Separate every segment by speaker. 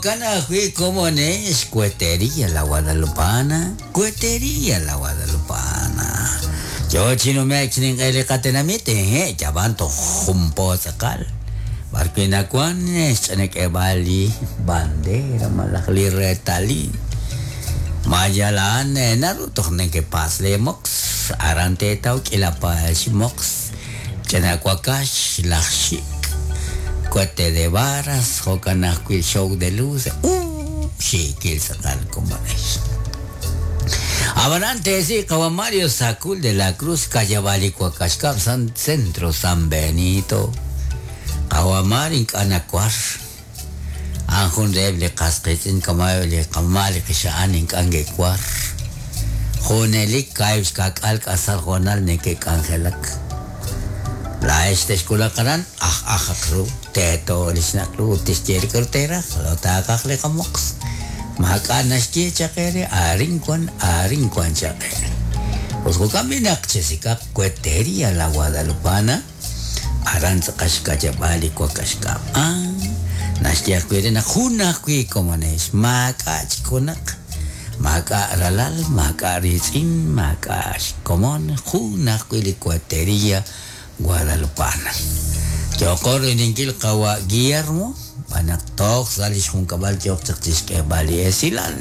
Speaker 1: Jocana fui como es cuetería la guadalupana. Cuetería la guadalupana. Yo chino me echen el catenamite, ya van to jumpo sakal. Barquina cuan es en que bali bandera malakli retali. Majalan naruto que pas le mox arante tau kilapas mox. Chana kwakash lachik. Cuete de varas, jocana el show de luz. Sí, que sakal como es. Avanante sí, Mario Sacul de la Cruz, Cayabali Cuacascap, Centro San Benito. Kawamari Anacuar. Anjun Deble Casquetin, Camale, Camale, que Shaanin Cangecuar. Jonelik, Kaius Cacal, Casal Jonal, Neke Cangelak. La escuela caran, Cru, Teto, Lisnacru, Tistier Cortera, Lotacale Camox. Makanas kia cakere aringkuan cakere. Pues kami Jessica cuetería la guadalupana. Aran sakashka jabali kwakashka. Naskia kuere na huna kui komones. Maka chikonak. Maka ralal, maka rizin, maka komon. Huna kui cuetería guadalupana. Chokor iningkil kawa Guillermo. Anak tok salis kung kabal tiok saktis ke bali esilan.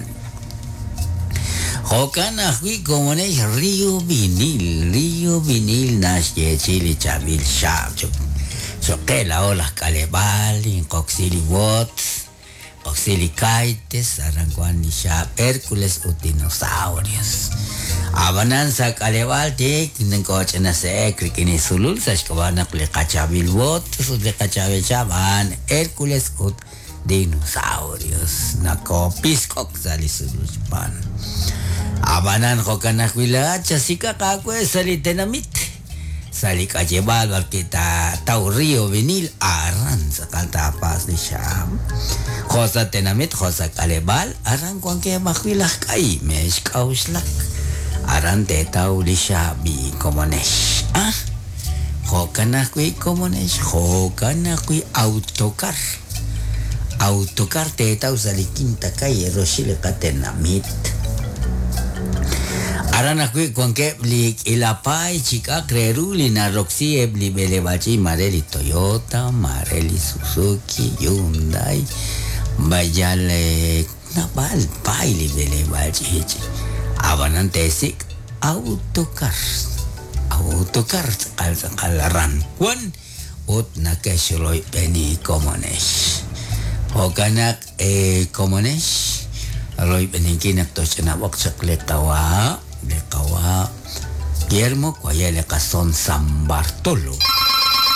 Speaker 1: Hokana hui komone Rio Vinil nas ye chili chabil shab. Sokela olas kalebal, incoxili bot, oxili kaites, arangkuan ni shab, Hércules o dinosaurios. Abananza kalebal tik, nengkoch na se krikini sulul, sas kabanak le kachabil bot, sus le kachabil shaban, Hércules o dinosaurios. Nako piskok sali sulul pan. Abanan hokanak wila, chasika kakwe sali tenamit. Sali kajebal kita tau Rio Vinil aran sakal tapas di Syam. Khosa tenamit khosa kalebal aran kuang ke makwilah kai mes kauslak. Aran te tau di Syabi komonesh. Hokana kui komonesh, hokana kui autocar. Autocar te tau sali kinta kai roshile katenamit. Aran aku kuangke beli ilapai chika kreruli na Roxy beli belebachi mareli Toyota, mareli Suzuki, Hyundai, bayale nabal paili belebachi. Abanan tesik autocar sakal ran kuan ut na kesuloi peni komonesh. Hokanak komonesh roi peni kinak to chana wak sakletawa. Guillermo Cuayele Cazón San Bartolo.